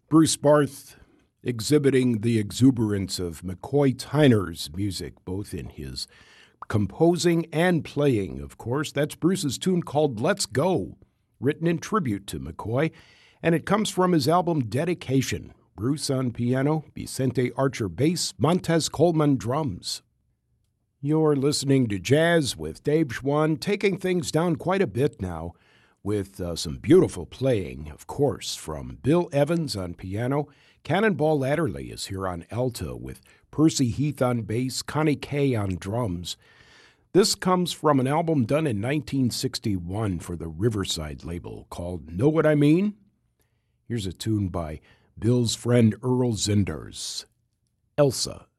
Bruce Barth exhibiting the exuberance of McCoy Tyner's music, both in his composing and playing, of course. That's Bruce's tune called Let's Go, written in tribute to McCoy, and it comes from his album Dedication. Bruce on piano, Vicente Archer bass, Montez Coleman drums. You're listening to Jazz with Dave Schwann, taking things down quite a bit now, with some beautiful playing, of course, from Bill Evans on piano. Cannonball Adderley is here on alto with Percy Heath on bass, Connie Kay on drums. This comes from an album done in 1961 for the Riverside label called Know What I Mean? Here's a tune by Bill's friend Earl Zinders, Elsa.